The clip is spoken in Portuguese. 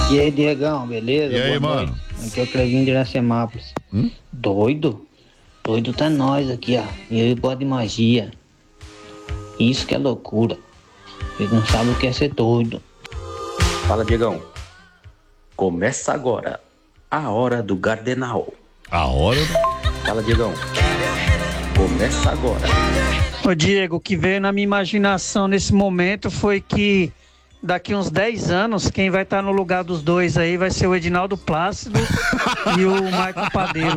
E aí, Diegão, beleza? E aí, Boa mano? noite. Aqui é o Clevinho de Iracemápolis. Doido? Doido tá nós aqui, ó. Eu gosto de magia. Isso que é loucura. Eles não sabem o que é ser doido. Fala, Diegão. Começa agora a hora do Gardenal. A hora? Fala, Diegão. Começa agora. Ô Diego, o que veio na minha imaginação nesse momento foi que daqui uns 10 anos, quem vai estar no lugar dos dois aí vai ser o Edinaldo Plácido e o Michael Padeiro.